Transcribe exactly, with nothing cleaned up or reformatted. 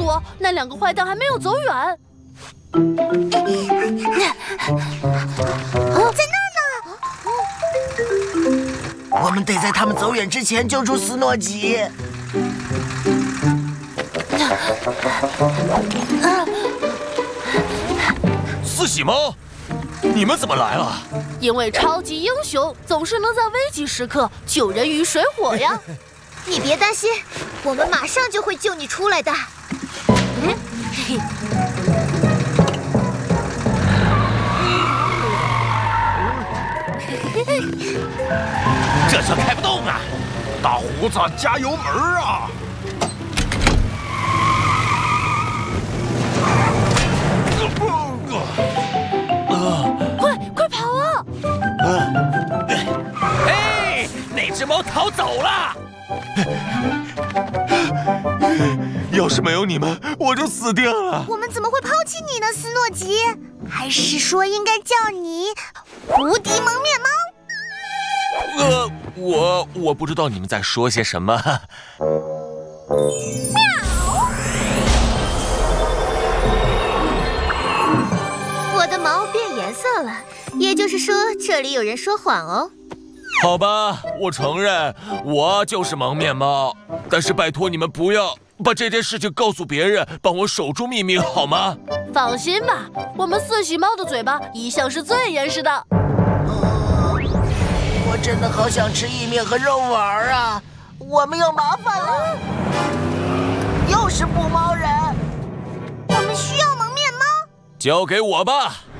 我，那两个坏蛋还没有走远。 在那呢！ 我们得在他们走远之前救出斯诺吉。 四喜猫，你们怎么来了？ 因为超级英雄总是能在危急时刻救人于水火呀。 你别担心，我们马上就会救你出来的。嗯，嘿嘿。 这车开不动啊！ 大胡子，加油门啊！ 快快跑啊！ 嘿，那只猫逃走了。 要是没有你们，我就死掉了。 我们怎么会抛弃你呢，斯诺吉？还是说应该叫你无敌蒙面猫？ 呃，我我不知道你们在说些什么。 我的毛变颜色了，也就是说这里有人说谎哦。 好吧，我承认我就是蒙面猫，但是拜托你们不要把这件事情告诉别人，帮我守住秘密好吗？ 放心吧，我们四喜猫的嘴巴一向是最严实的。 我真的好想吃意面和肉丸啊！我们有麻烦了，又是捕猫人。 我们需要蒙面猫。 交给我吧。